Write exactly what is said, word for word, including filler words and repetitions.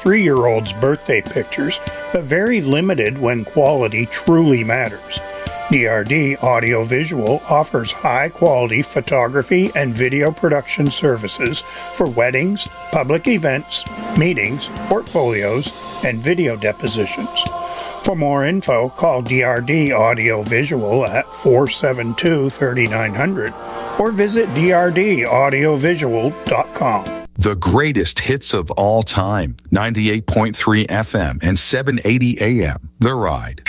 three-year-old's birthday pictures, but very limited when quality truly matters. D R D Audiovisual offers high-quality photography and video production services for weddings, public events, meetings, portfolios, and video depositions. For more info, call D R D Audiovisual at four seven two, three nine zero zero or visit d r d audiovisual dot com. The greatest hits of all time. ninety-eight point three F M and seven eighty A M. The Ride.